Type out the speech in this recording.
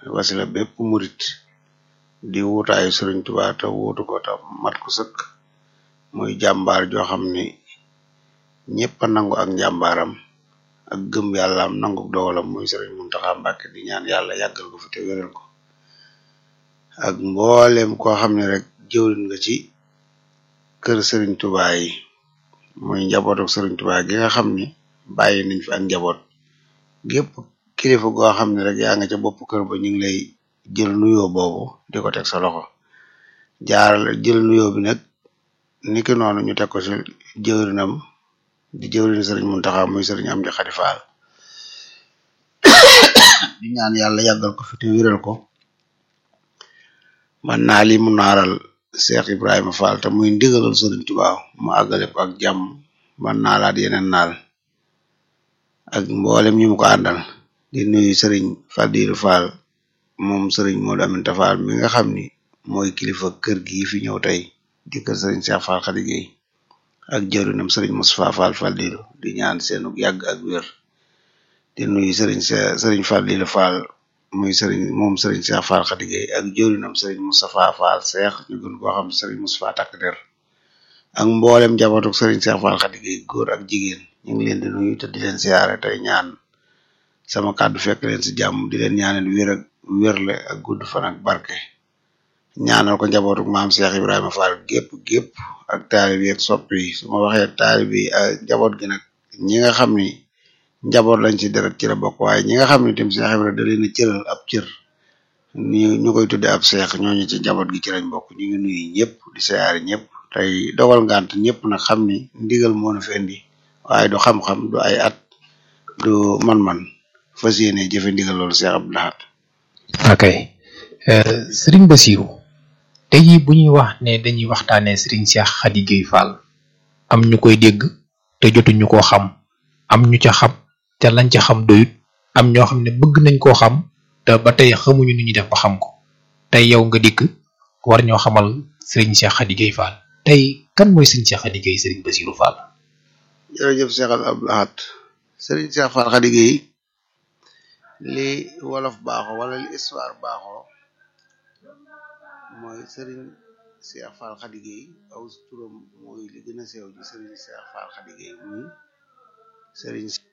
wasila bépp murit di wutaayu Sëriñ Tuubaa te wuutu ko tam mat ko sëkk muy jàmbaar joo xam ni ñëpp a nangu ak njàmbaaram ak gëm yàllaam nangu dogalam muy Sëriñ Muntaxa Mbàkke di ñaan yàlla yàggal ko fi te wéral ko ak mboolem koo xam ne rek jëwriñ nga ci kër Sëriñ Tuubaa yi muy njabootuk Sëriñ Tuubaa gi nga xam ni bàyyi nañ fi ak njaboot gépp kilifa goo xam ne rek yaa nga ca bopp kër ba ñu ngi lay jël nuyoo boobu di ko teg sa loxo jaaral jël nuyoo bi nag niki noonu ñu teg ko ci jëwrinam di jëwrin Sëriñ Muntaxa muy Sëriñ Amdi Xadi Faal di ñaan yàlla yàggal ko fi te wéral ko man naa li mu naaral Cheikh Ibrahima Fall te muy ndigalal Sëriñ Tuubaa mu àggale ko ak jàmm man naalaat yeneen naal ak mboolem ñu mu ko àndal di nuyu Sëriñ Fadilu Fall moom Sëriñ Moodu Aminta Fall mi nga xam ni mooy kilifa kër gi fi ñëw tey di kër Sëriñ Cheikh Fall Khady Gueye ak jëwrinam Sëriñ Moustapha Fall Fadilu di ñaan seenu yàgg ak wér di nuyu Sëriñ Fadilu Fall muy moom Sëriñ Cheikh Fall Khady Gueye ak jëwrinam Sëriñ Moustapha Fall Cheikh ñu gën koo xam Sëriñ Moustapha takk der ak mboolem njabootuk Sëriñ Cheikh Fall Khady Gueye góor ak jigéen ñu ngi leen di nuyu te di leen siyaare tey ñaan sama kàddu fekk leen si jàmm di leen ñaanal wér ak wérle ak gudd fan ak barke ñaanal ko njabootuk maam Cheikh Ibrahima Fall gépp ak taalib yi ak soppi yi su ma waxee taalib yi njaboot gi nag ñi nga xam ni njaboot lañ ci deret ci la bokk waaye ñi nga xam ne tim Cheikh Ibrahima da leen a cëral ab cër ñu koy tudde ab seex ñooñu ci njaboot gi ci lañ bokk ñu ngi nuyu ñëpp di siyaare ñëpp tey dogal ngant ñëpp nag xam ni ndigal moo nu fi indi waaye du xam-xam du ay at du man-man fas yéene jëfe ndigal loolu Cheikh Abdou Lahad. ok Serigne Bassirou tey jii bu ñuy wax ne dañuy waxtaanee Serigne Cheikh Khady Gueye Fall am ñu koy dégg te jotuñu koo xam am ñu ca xam te lañ ca xam doyut am ñoo xam ne bëgg nañ koo xam te ba tey xamuñu ni ñuy def ba xam ko tey yow nga dikk war ñoo xamal Serigne Cheikh Khady Gueye Fall tey kan mooy Serigne Cheikh Khady Gueye Serigne Bassirou Fall. jërëjëf Cheikh Abdou Lahad Serigne Cheikh Fall Khady Gueye li wolof baaxoo wala li histoire baaxoo mooy Serigne Cheikh Fall Khady Gueye aw turam mooy li gën a sew ji Serigne Cheikh Fall Khady Gueye muy Serigne